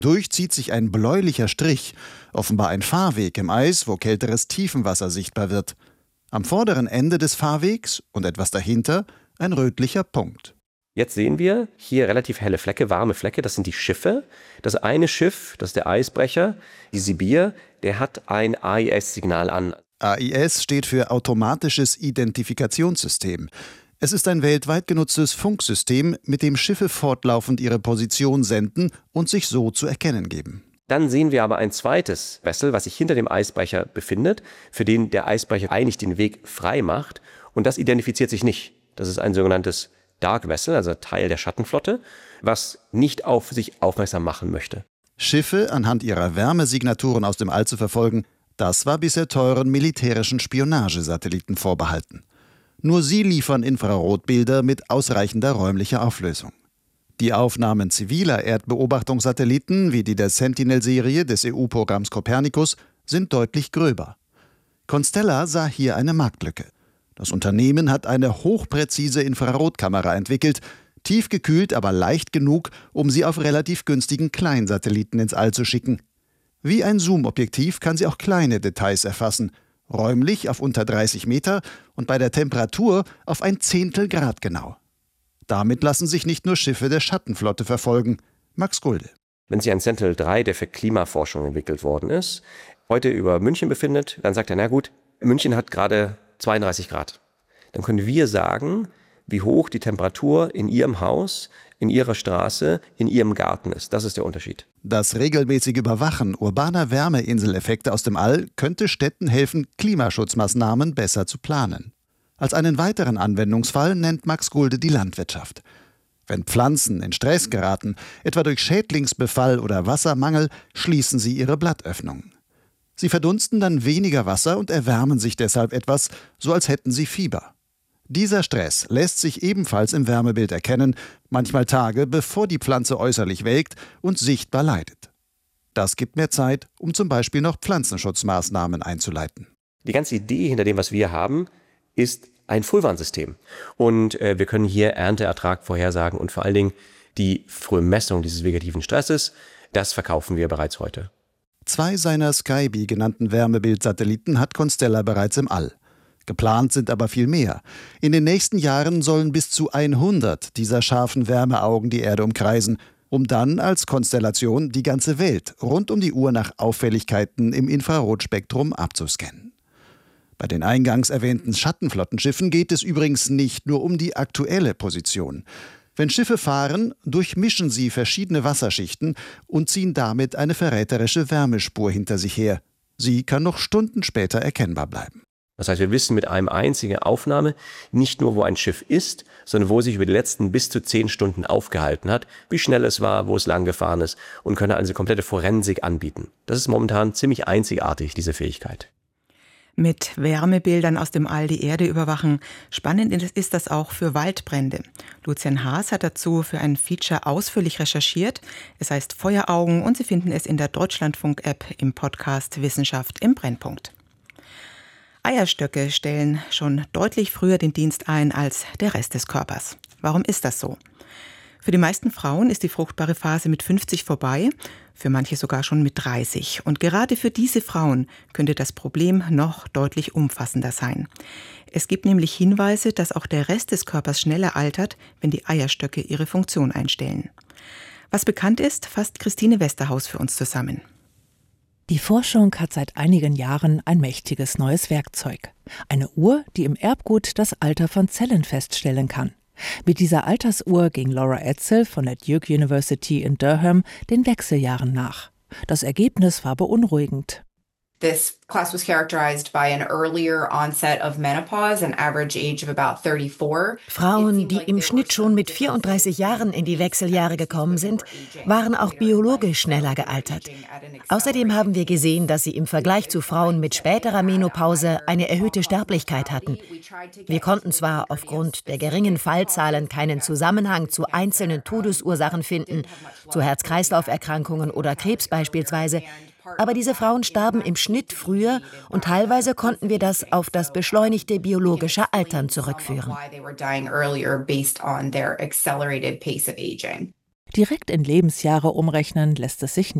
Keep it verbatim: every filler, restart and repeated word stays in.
Durchzieht sich ein bläulicher Strich, offenbar ein Fahrweg im Eis, wo kälteres Tiefenwasser sichtbar wird. Am vorderen Ende des Fahrwegs und etwas dahinter ein rötlicher Punkt. Jetzt sehen wir hier relativ helle Flecke, warme Flecke, das sind die Schiffe. Das eine Schiff, das ist der Eisbrecher, die Sibir, der hat ein A I S-Signal an. A I S steht für Automatisches Identifikationssystem. Es ist ein weltweit genutztes Funksystem, mit dem Schiffe fortlaufend ihre Position senden und sich so zu erkennen geben. Dann sehen wir aber ein zweites Vessel, was sich hinter dem Eisbrecher befindet, für den der Eisbrecher eigentlich den Weg frei macht. Und das identifiziert sich nicht. Das ist ein sogenanntes Dark Vessel, also Teil der Schattenflotte, was nicht auf sich aufmerksam machen möchte. Schiffe anhand ihrer Wärmesignaturen aus dem All zu verfolgen, das war bisher teuren militärischen Spionagesatelliten vorbehalten. Nur sie liefern Infrarotbilder mit ausreichender räumlicher Auflösung. Die Aufnahmen ziviler Erdbeobachtungssatelliten, wie die der Sentinel-Serie des E U-Programms Copernicus, sind deutlich gröber. Constella sah hier eine Marktlücke. Das Unternehmen hat eine hochpräzise Infrarotkamera entwickelt, tiefgekühlt, aber leicht genug, um sie auf relativ günstigen Kleinsatelliten ins All zu schicken. Wie ein Zoomobjektiv kann sie auch kleine Details erfassen, räumlich auf unter dreißig Meter und bei der Temperatur auf ein Zehntel Grad genau. Damit lassen sich nicht nur Schiffe der Schattenflotte verfolgen. Max Gulde. Wenn sich ein Sentinel drei, der für Klimaforschung entwickelt worden ist, heute über München befindet, dann sagt er, na gut, München hat gerade zweiunddreißig Grad. Dann können wir sagen, wie hoch die Temperatur in Ihrem Haus, in Ihrer Straße, in Ihrem Garten ist. Das ist der Unterschied. Das regelmäßige Überwachen urbaner Wärmeinseleffekte aus dem All könnte Städten helfen, Klimaschutzmaßnahmen besser zu planen. Als einen weiteren Anwendungsfall nennt Max Gulde die Landwirtschaft. Wenn Pflanzen in Stress geraten, etwa durch Schädlingsbefall oder Wassermangel, schließen sie ihre Blattöffnungen. Sie verdunsten dann weniger Wasser und erwärmen sich deshalb etwas, so als hätten sie Fieber. Dieser Stress lässt sich ebenfalls im Wärmebild erkennen, manchmal Tage, bevor die Pflanze äußerlich welkt und sichtbar leidet. Das gibt mehr Zeit, um zum Beispiel noch Pflanzenschutzmaßnahmen einzuleiten. Die ganze Idee hinter dem, was wir haben, ist ein Frühwarnsystem. Und äh, wir können hier Ernteertrag vorhersagen und vor allen Dingen die frühe Messung dieses vegetativen Stresses, das verkaufen wir bereits heute. Zwei seiner Skybee genannten Wärmebildsatelliten hat Constella bereits im All. Geplant sind aber viel mehr. In den nächsten Jahren sollen bis zu hundert dieser scharfen Wärmeaugen die Erde umkreisen, um dann als Konstellation die ganze Welt rund um die Uhr nach Auffälligkeiten im Infrarotspektrum abzuscannen. Bei den eingangs erwähnten Schattenflottenschiffen geht es übrigens nicht nur um die aktuelle Position. Wenn Schiffe fahren, durchmischen sie verschiedene Wasserschichten und ziehen damit eine verräterische Wärmespur hinter sich her. Sie kann noch Stunden später erkennbar bleiben. Das heißt, wir wissen mit einer einzigen Aufnahme nicht nur, wo ein Schiff ist, sondern wo es sich über die letzten bis zu zehn Stunden aufgehalten hat, wie schnell es war, wo es lang gefahren ist und können also komplette Forensik anbieten. Das ist momentan ziemlich einzigartig, diese Fähigkeit. Mit Wärmebildern aus dem All die Erde überwachen. Spannend ist das auch für Waldbrände. Lucian Haas hat dazu für ein Feature ausführlich recherchiert. Es heißt Feueraugen und Sie finden es in der Deutschlandfunk-App im Podcast Wissenschaft im Brennpunkt. Eierstöcke stellen schon deutlich früher den Dienst ein als der Rest des Körpers. Warum ist das so? Für die meisten Frauen ist die fruchtbare Phase mit fünfzig vorbei, für manche sogar schon mit dreißig. Und gerade für diese Frauen könnte das Problem noch deutlich umfassender sein. Es gibt nämlich Hinweise, dass auch der Rest des Körpers schneller altert, wenn die Eierstöcke ihre Funktion einstellen. Was bekannt ist, fasst Christine Westerhaus für uns zusammen. Die Forschung hat seit einigen Jahren ein mächtiges neues Werkzeug. Eine Uhr, die im Erbgut das Alter von Zellen feststellen kann. Mit dieser Altersuhr ging Laura Edsel von der Duke University in Durham den Wechseljahren nach. Das Ergebnis war beunruhigend. This class was characterized by an earlier onset of menopause, an average age of about thirty-four. Frauen, die im Schnitt schon mit vierunddreißig Jahren in die Wechseljahre gekommen sind, waren auch biologisch schneller gealtert. Außerdem haben wir gesehen, dass sie im Vergleich zu Frauen mit späterer Menopause eine erhöhte Sterblichkeit hatten. Wir konnten zwar aufgrund der geringen Fallzahlen keinen Zusammenhang zu einzelnen Todesursachen finden, zu Herz-Kreislauf-Erkrankungen oder Krebs beispielsweise, aber diese Frauen starben im Schnitt früher und teilweise konnten wir das auf das beschleunigte biologische Altern zurückführen. Direkt in Lebensjahre umrechnen lässt es sich